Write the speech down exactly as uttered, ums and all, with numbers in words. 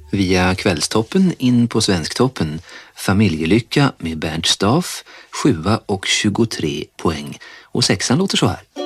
Via Kvällstoppen in på Svensktoppen. Familjelycka med Bernt Staff, sjua och tjugotre poäng. Och sexan låter så här.